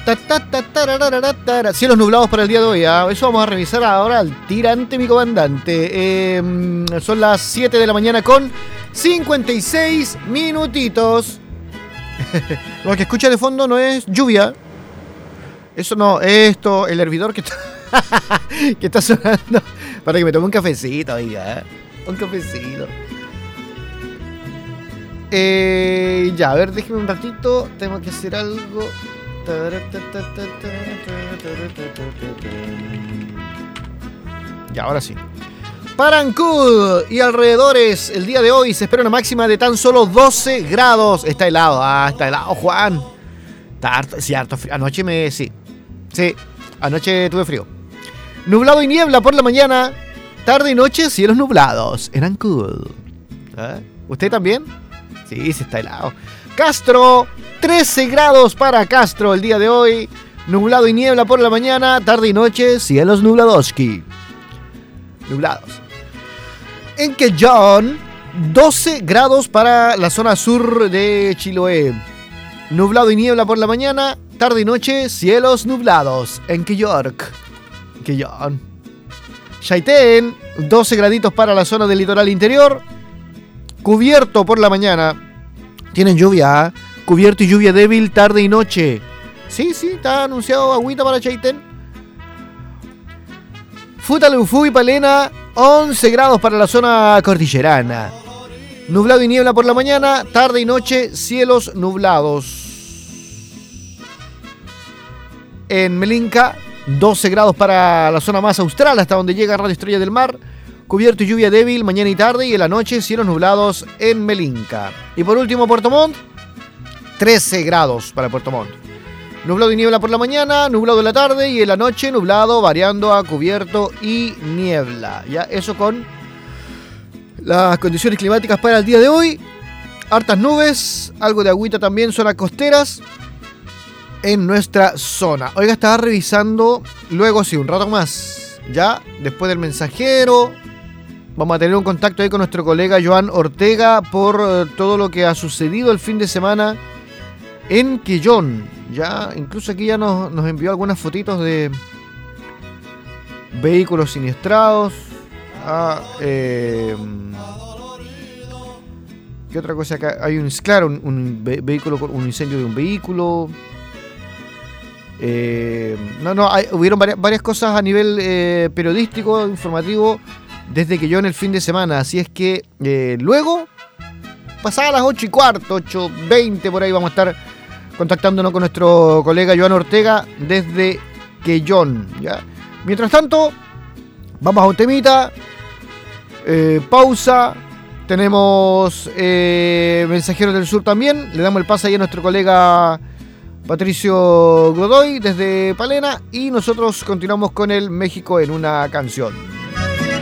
Cielos nublados para el día de hoy. Eso vamos a revisar ahora al tirante, mi comandante. Son las 7 de la mañana con 56 minutitos. Lo que escucha de fondo no es lluvia. Eso no, esto, el hervidor que está sonando. Para que me tome un cafecito, oiga. Un cafecito. Ya, a ver, déjeme un ratito. Tengo que hacer algo. Ya, ahora sí. Para Ancud y alrededores, el día de hoy se espera una máxima de tan solo 12 grados. Está helado, está helado, Juan. Está harto, sí, harto frío. Anoche Sí, anoche tuve frío. Nublado y niebla por la mañana. Tarde y noche, cielos nublados en Ancud. ¿Usted también? Sí, se está helado. Castro, 13 grados para Castro el día de hoy. Nublado y niebla por la mañana. Tarde y noche, cielos nubladoski. Nublados. En Quellón, 12 grados para la zona sur de Chiloé. Nublado y niebla por la mañana. Tarde y noche, cielos nublados. En Quellón. Chaitén, 12 graditos para la zona del litoral interior. Cubierto por la mañana. Tienen lluvia, cubierto y lluvia débil tarde y noche. Sí, está anunciado agüita para Chaitén. Futaleufú y Palena, 11 grados para la zona cordillerana. Nublado y niebla por la mañana, tarde y noche, cielos nublados. En Melinca, 12 grados para la zona más austral, hasta donde llega Radio Estrella del Mar. Cubierto y lluvia débil mañana y tarde, y en la noche cielos nublados en Melinca. Y por último, Puerto Montt, 13 grados para Puerto Montt. Nublado y niebla por la mañana, nublado en la tarde, y en la noche nublado, variando a cubierto y niebla. Ya eso con las condiciones climáticas para el día de hoy. Hartas nubes, algo de agüita también, zonas costeras en nuestra zona. Oiga, estaba revisando luego, sí, un rato más, ya después del mensajero. Vamos a tener un contacto ahí con nuestro colega Joan Ortega por todo lo que ha sucedido el fin de semana en Quellón. Ya, incluso aquí ya nos envió algunas fotitos de vehículos siniestrados. ¿Qué otra cosa acá? Hay un vehículo, un incendio de un vehículo. Hubieron varias cosas a nivel periodístico, informativo, desde Quellón el fin de semana. Así es que luego, pasadas las 8:15, 8:20, por ahí vamos a estar contactándonos con nuestro colega Joan Ortega desde Quellón, ¿ya? Mientras tanto, vamos a un temita. Pausa. Tenemos Mensajeros del Sur también. Le damos el pase ahí a nuestro colega Patricio Godoy desde Palena. Y nosotros continuamos con el México en una canción.